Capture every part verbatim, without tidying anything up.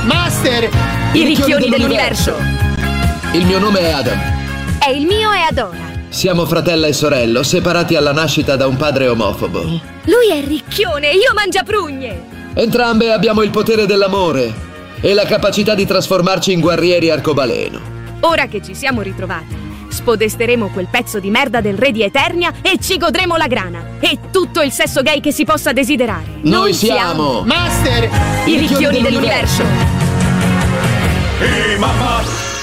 Master! I, I ricchioni dell'universo. Il mio nome è Adam. E il mio è Adora. Siamo fratello e sorello, separati alla nascita da un padre omofobo. Lui è ricchione e io mangiaprugne. Entrambe abbiamo il potere dell'amore e la capacità di trasformarci in guerrieri arcobaleno. Ora che ci siamo ritrovati, spodesteremo quel pezzo di merda del re di Eternia e ci godremo la grana e tutto il sesso gay che si possa desiderare. Noi, Noi siamo... siamo Master! I, I ricchioni dell'universo. E mamma!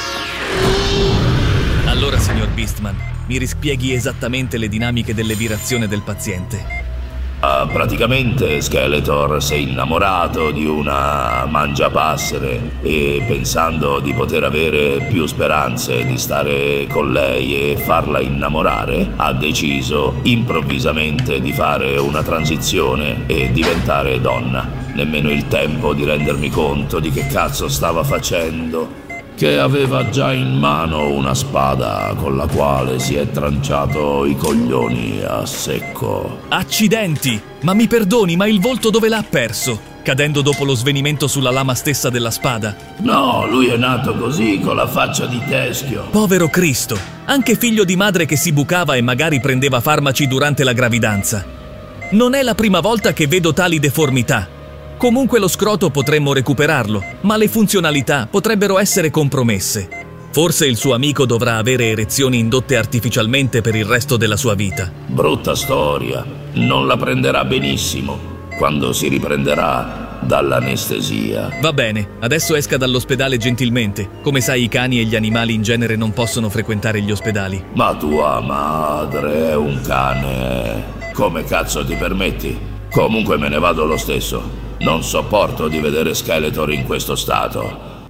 Allora, signor Beastman, mi rispieghi esattamente le dinamiche dell'evirazione del paziente. Uh, praticamente Skeletor si è innamorato di una mangiapassere e pensando di poter avere più speranze di stare con lei e farla innamorare, ha deciso improvvisamente di fare una transizione e diventare donna. Nemmeno il tempo di rendermi conto di che cazzo stava facendo, che aveva già in mano una spada con la quale si è tranciato i coglioni a secco. Accidenti! Ma mi perdoni, ma il volto dove l'ha perso? Cadendo dopo lo svenimento sulla lama stessa della spada? No, lui è nato così, con la faccia di teschio. Povero Cristo! Anche figlio di madre che si bucava e magari prendeva farmaci durante la gravidanza. Non è la prima volta che vedo tali deformità. Comunque lo scroto potremmo recuperarlo, ma le funzionalità potrebbero essere compromesse. Forse il suo amico dovrà avere erezioni indotte artificialmente per il resto della sua vita. Brutta storia. Non la prenderà benissimo quando si riprenderà dall'anestesia. Va bene, adesso esca dall'ospedale gentilmente. Come sai, i cani e gli animali in genere non possono frequentare gli ospedali. Ma tua madre è un cane. Come cazzo ti permetti? Comunque me ne vado lo stesso. Non sopporto di vedere Skeletor in questo stato.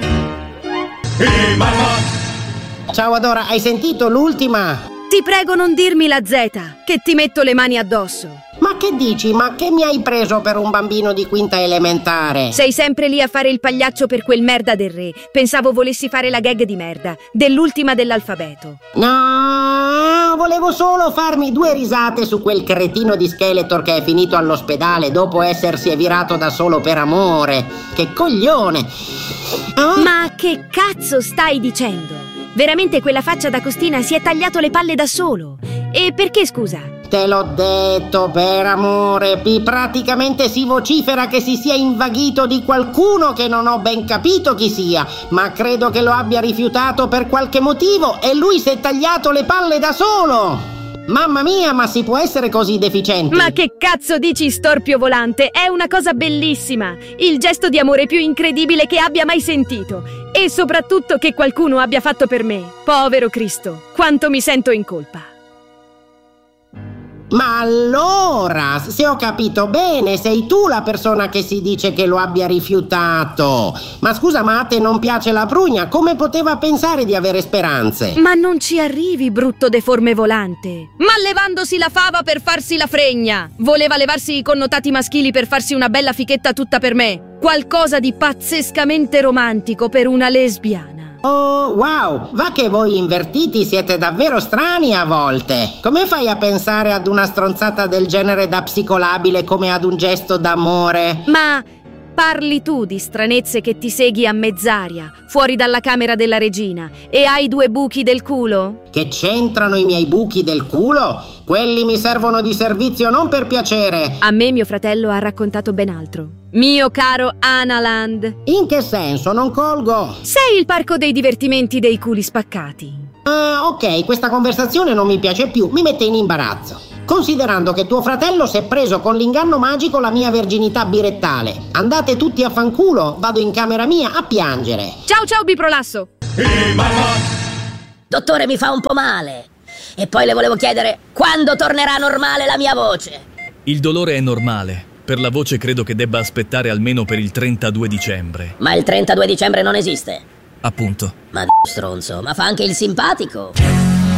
E mamma! Ciao Adora, hai sentito l'ultima? Ti prego non dirmi la Z, che ti metto le mani addosso. Ma che dici? Ma che mi hai preso per un bambino di quinta elementare? Sei sempre lì a fare il pagliaccio per quel merda del re. Pensavo volessi fare la gag di merda, dell'ultima dell'alfabeto. No, volevo solo farmi due risate su quel cretino di Skeletor che è finito all'ospedale dopo essersi evirato da solo per amore. Che coglione! Oh? Ma che cazzo stai dicendo? Veramente quella faccia da costina si è tagliato le palle da solo. E perché, scusa? Te l'ho detto, per amore, praticamente si vocifera che si sia invaghito di qualcuno che non ho ben capito chi sia, ma credo che lo abbia rifiutato per qualche motivo e lui si è tagliato le palle da solo. Mamma mia, ma si può essere così deficienti? Ma che cazzo dici, storpio volante? È una cosa bellissima, il gesto di amore più incredibile che abbia mai sentito e soprattutto che qualcuno abbia fatto per me. Povero Cristo, quanto mi sento in colpa. Ma allora, se ho capito bene, sei tu la persona che si dice che lo abbia rifiutato. Ma scusa, ma a te non piace la prugna? Come poteva pensare di avere speranze? Ma non ci arrivi, brutto deforme volante. Ma levandosi la fava per farsi la fregna. Voleva levarsi i connotati maschili per farsi una bella fichetta tutta per me. Qualcosa di pazzescamente romantico per una lesbiana. Oh, wow, va che voi invertiti siete davvero strani a volte. Come fai a pensare ad una stronzata del genere da psicolabile come ad un gesto d'amore? Ma parli tu di stranezze che ti seghi a mezz'aria, fuori dalla camera della regina, e hai due buchi del culo? Che c'entrano i miei buchi del culo? Quelli mi servono di servizio non per piacere. A me mio fratello ha raccontato ben altro. Mio caro Analand. In che senso? Non colgo. Sei il parco dei divertimenti dei culi spaccati. Ah, ok, questa conversazione non mi piace più, mi mette in imbarazzo. Considerando che tuo fratello si è preso con l'inganno magico la mia verginità birettale. Andate tutti a fanculo, vado in camera mia a piangere. Ciao ciao biprolasso. E mamma! Dottore, mi fa un po' male. E poi le volevo chiedere, quando tornerà normale la mia voce? Il dolore è normale. Per la voce credo che debba aspettare almeno per il trentadue dicembre. Ma il trentadue dicembre non esiste? Appunto. Ma d***o stronzo, ma fa anche il simpatico.